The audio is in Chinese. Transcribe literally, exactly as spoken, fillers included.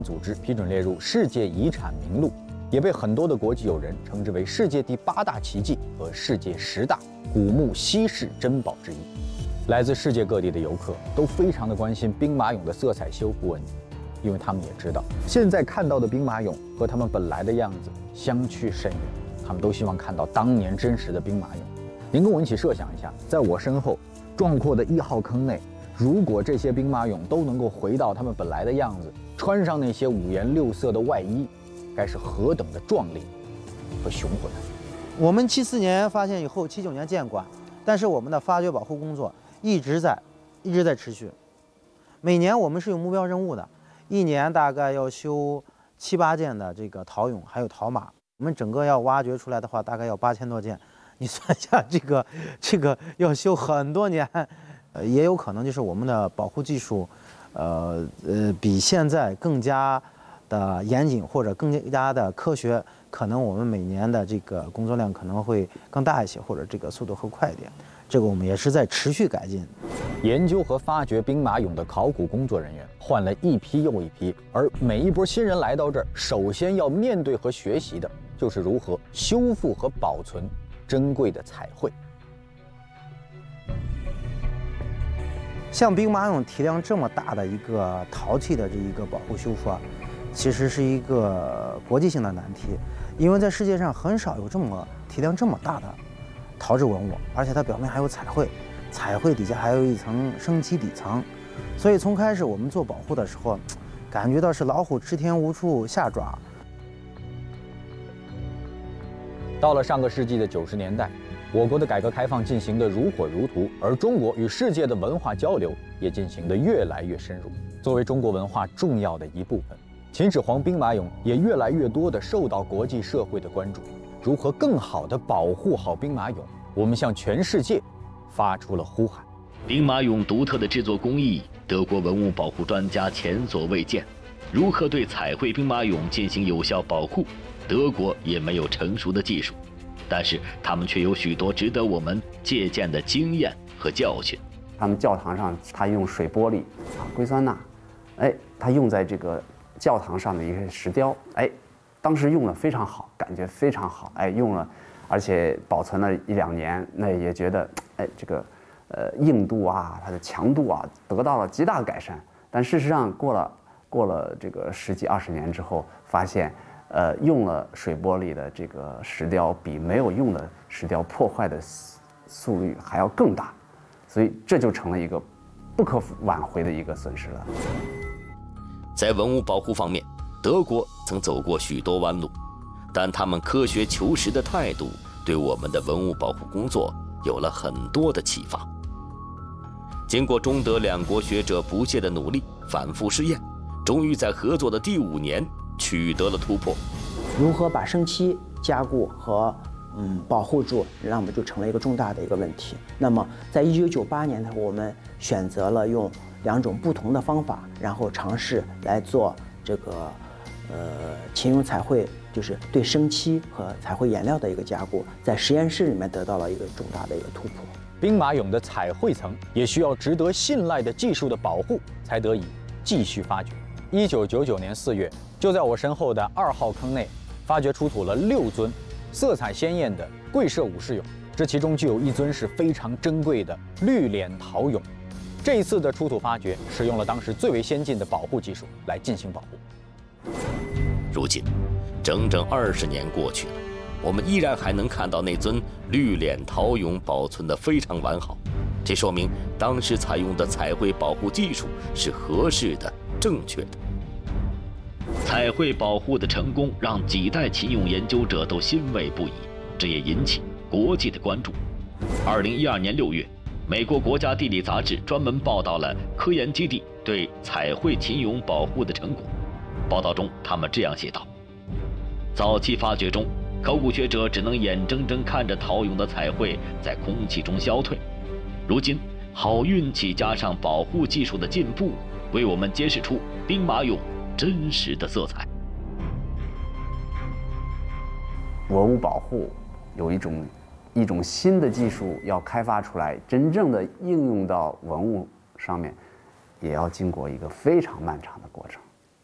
组织批准列入世界遗产名录，也被很多的国际友人称之为世界第八大奇迹和世界十大古墓稀世珍宝之一。来自世界各地的游客都非常的关心兵马俑的色彩修复问题，因为他们也知道，现在看到的兵马俑和他们本来的样子相去甚远，他们都希望看到当年真实的兵马俑。您跟我一起设想一下，在我身后壮阔的一号坑内，如果这些兵马俑都能够回到他们本来的样子，穿上那些五颜六色的外衣，该是何等的壮丽和雄浑。 我们七四年发现以后，七九年建馆，但是我们的发掘保护工作一直在，一直在持续。每年我们是有目标任务的，一年大概要修七八件的这个陶俑，还有陶马。我们整个要挖掘出来的话，大概要八千多件。你算一下，这个这个要修很多年，呃，也有可能就是我们的保护技术，呃呃，比现在更加的严谨或者更加的科学，可能我们每年的这个工作量可能会更大一些，或者这个速度会快一点。这个我们也是在持续改进。 研究和发掘兵马俑的考古工作人员换了一批又一批，而每一波新人来到这儿，首先要面对和学习的就是如何修复和保存珍贵的彩绘。 像兵马俑体量这么大的一个陶器的这一个保护修复啊，其实是一个国际性的难题，因为在世界上很少有这么体量这么大的陶制文物，而且它表面还有彩绘，彩绘底下还有一层生漆底层，所以从开始我们做保护的时候，感觉到是老虎吃天无处下爪。 到了上个世纪的九十年代，我国的改革开放进行得如火如荼，而中国与世界的文化交流也进行得越来越深入。作为中国文化重要的一部分，秦始皇兵马俑也越来越多地受到国际社会的关注。如何更好地保护好兵马俑，我们向全世界发出了呼喊。 兵马俑独特的制作工艺，德国文物保护专家前所未见。如何对彩绘兵马俑进行有效保护，德国也没有成熟的技术，但是他们却有许多值得我们借鉴的经验和教训。 他们教堂上，他用水玻璃啊，硅酸钠，哎，他用在这个教堂上的一个石雕，哎，当时用的非常好，感觉非常好，哎，用了，而且保存了一两年，那也觉得，哎，这个，呃，硬度啊，它的强度啊，得到了极大的改善。但事实上，过了过了这个十几二十年之后，发现，呃，用了水玻璃的这个石雕，比没有用的石雕破坏的速率还要更大，所以这就成了一个不可挽回的一个损失了。 在文物保护方面，德国曾走过许多弯路，但他们科学求实的态度对我们的文物保护工作有了很多的启发。经过中德两国学者不懈的努力，反复试验，终于在合作的第五年取得了突破。 如何把生漆加固和嗯保护住，那么就成了一个重大的一个问题。那么在一九九八年呢，我们选择了用两种不同的方法，然后尝试来做这个呃秦俑彩绘，就是对生漆和彩绘颜料的一个加固，在实验室里面得到了一个重大的一个突破。 兵马俑的彩绘层也需要值得信赖的技术的保护，才得以继续发掘。一九九九年四月，就在我身后的二号坑内，发掘出土了六尊色彩鲜艳的贵社武士俑，这其中就有一尊是非常珍贵的绿脸陶俑。这一次的出土发掘使用了当时最为先进的保护技术来进行保护。 如今，整整二十年过去了，我们依然还能看到那尊绿脸陶俑保存得非常完好，这说明当时采用的彩绘保护技术是合适的、正确的。彩绘保护的成功让几代秦俑研究者都欣慰不已，这也引起国际的关注。二零一二年六月，美国国家地理杂志专门报道了科研基地对彩绘秦俑保护的成果。报道中，他们这样写道：早期发掘中，考古学者只能眼睁睁看着陶俑的彩绘在空气中消退。如今，好运气加上保护技术的进步，为我们揭示出兵马俑真实的色彩。 文物保护有一种一种新的技术要开发出来，真正的应用到文物上面，也要经过一个非常漫长的过程。